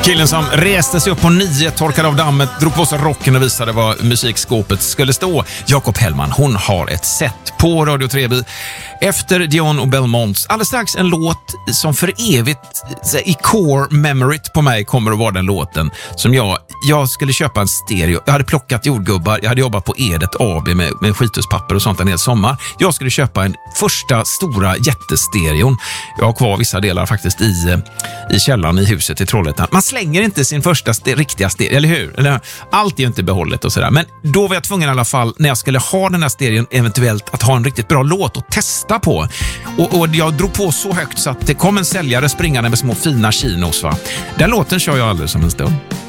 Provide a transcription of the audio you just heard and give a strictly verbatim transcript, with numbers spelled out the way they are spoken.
Killen som reste sig upp på nio, torkade av dammet, drog på sig rocken och visade var musikskåpet skulle stå. Jakob Hellman, hon har ett set på Radio Treby. Efter Dion och Belmonts, alldeles strax en låt som för evigt i core memory på mig kommer att vara den låten som jag, jag skulle köpa en stereo. Jag hade plockat jordgubbar, jag hade jobbat på Edet A B med, med skituspapper och sånt en hel sommar. Jag skulle köpa en första stora jättestereon. Jag har kvar vissa delar faktiskt i, i källaren i huset i Trollhättan. Man slänger inte sin första st- riktiga stereo, eller hur? Eller, allt är ju inte behållet och sådär. Men då var jag tvungen i alla fall, när jag skulle ha den här stereon, eventuellt att ha en riktigt bra låt att testa på. Och, och jag drog på så högt så att det kom en säljare springande med små fina chinos, va? Den låten kör jag alldeles som en stund.